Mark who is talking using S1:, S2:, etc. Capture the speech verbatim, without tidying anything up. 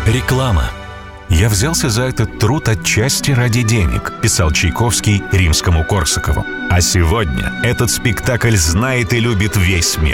S1: Реклама. «Я взялся за этот труд отчасти ради денег», писал Чайковский Римскому-Корсакову. А сегодня этот спектакль знает и любит весь мир.